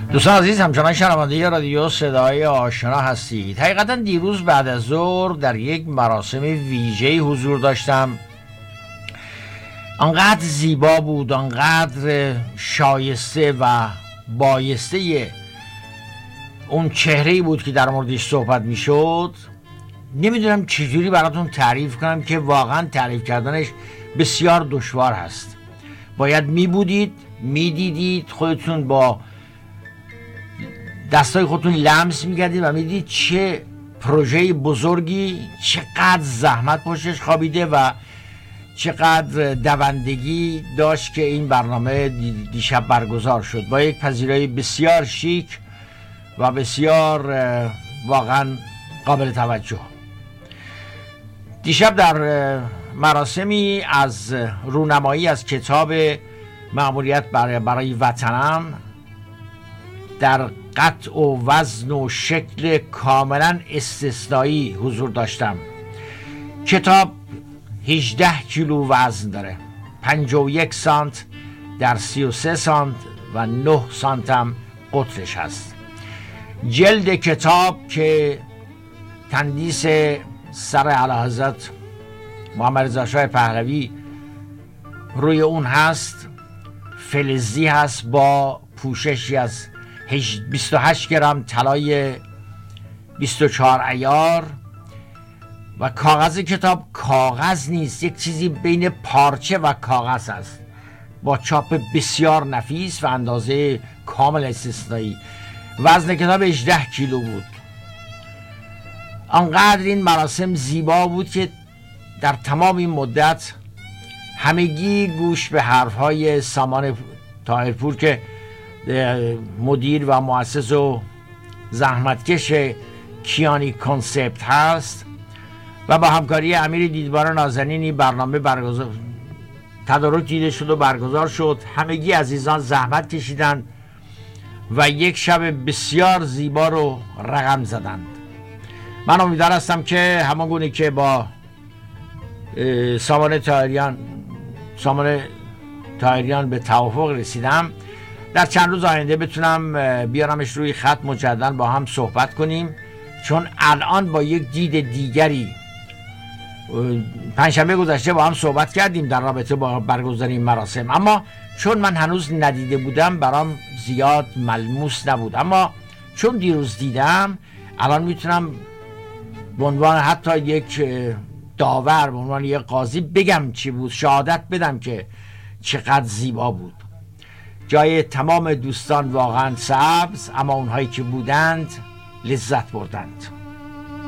دوستان عزیز، همچنان شنونده رادیو صدای آشنا هستید. حقیقتا دیروز بعد از ظهر در یک مراسم ویژه‌ای حضور داشتم. آنقدر زیبا بود، آنقدر شایسته و بایسته اون چهره‌ای بود که در موردش صحبت میشد. نمیدونم چجوری براتون تعریف کنم که واقعا تعریف کردنش بسیار دشوار هست. باید میبودید، میدیدید، خودتون با دستای خودتون لمس میکردید و میدید چه پروژه بزرگی، چقدر زحمت پشتش خوابیده و چقدر دوندگی داشت که این برنامه دیشب برگزار شد با یک پذیرایی بسیار شیک و بسیار واقعا قابل توجه. دیشب در مراسمی از رونمایی از کتاب مأموریت برای وطنم در قطع و وزن و شکل کاملا استثنایی حضور داشتم. کتاب 18 کیلو وزن داره، 51 سانت در 33 سانت و 9 سانت هم قطرش هست. جلد کتاب که تندیس سر اعلیحضرت محمد رضا شاه پهلوی روی اون هست، فلزی هست با پوششی از 28 گرم طلای 24 عیار و کاغذ کتاب کاغذ نیست، یک چیزی بین پارچه و کاغذ است با چاپ بسیار نفیس و اندازه کامل استثنایی. وزن کتاب 18 کیلو بود. آنقدر این مراسم زیبا بود که در تمام این مدت همگی گوش به حرفهای سامان طاهرپور که مدیر و مؤسس و زحمتکش کیانی کنسپت هست و با همکاری امیر دیدبان نازنین این برنامه برگزار تدارک دیده شد و برگزار شد. همگی عزیزان زحمت کشیدند و یک شب بسیار زیبا رو رقم زدند. من امیدوار هستم که همانگونه که با سامان طاهریان به توافق رسیدم، در چند روز آینده بتونم بیارمش روی خط مجددا با هم صحبت کنیم، چون الان با یک دید دیگری پنجشنبه گذشته با هم صحبت کردیم در رابطه با برگزاری این مراسم، اما چون من هنوز ندیده بودم برام زیاد ملموس نبود، اما چون دیروز دیدم الان میتونم به عنوان حتی یک داور، به عنوان یک قاضی بگم چی بود، شهادت بدم که چقدر زیبا بود. جای تمام دوستان واقعا سبز، اما اونهایی که بودند لذت بردند.